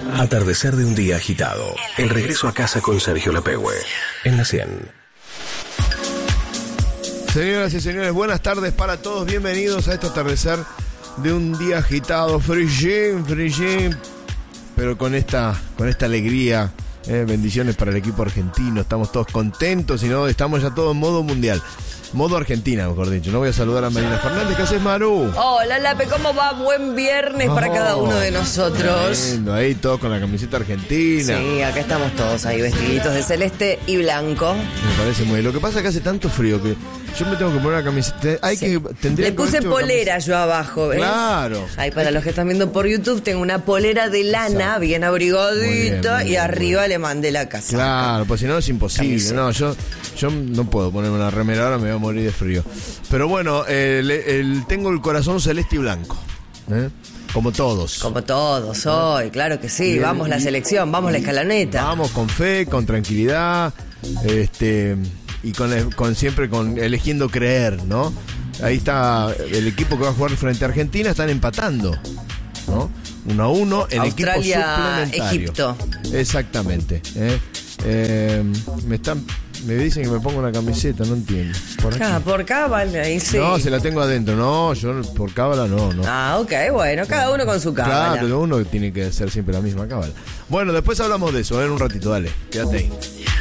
Atardecer de un día agitado. El regreso a casa con Sergio Lapehue. En la 100. Señoras y señores, buenas tardes para todos. Bienvenidos a este atardecer de un día agitado. Frillín, pero con esta alegría. Bendiciones para el equipo argentino. Estamos todos contentos y no estamos ya todos en modo mundial. Modo Argentina, mejor dicho. No voy a saludar a Marina Fernández. ¿Qué haces, Maru? Hola, Lape, ¿cómo va? Buen viernes para cada uno de nosotros. Lindo, ahí todos con la camiseta argentina. Sí, acá estamos todos ahí vestiditos de celeste y blanco. Me parece muy bien. Lo que pasa es que hace tanto frío que yo me tengo que poner la camiseta. Le puse polera yo abajo, ¿ves? Claro. Ahí para los que están viendo por YouTube tengo una polera de lana, bien abrigadita, muy bien, y arriba le mandé la casaca. Claro, pues si no es imposible. Camiseta. No, yo no puedo ponerme una remera ahora, me voy a morir de frío. Pero bueno, tengo el corazón celeste y blanco. Como todos. Como todos hoy, claro que sí. Bien, vamos la selección, vamos la escaloneta. Vamos con fe, con tranquilidad, y siempre eligiendo creer, ¿no? Ahí está el equipo que va a jugar frente a Argentina, están empatando, ¿no? 1-1 en equipo suplementario. Egipto. Exactamente. Me dicen que me pongo una camiseta, no entiendo. Por cábala, ahí sí. No, se la tengo adentro. No, yo por cábala no. Ok, bueno, cada uno con su cábala. Claro, pero uno tiene que hacer siempre la misma cábala. Bueno, después hablamos de eso, en un ratito, dale, quédate ahí.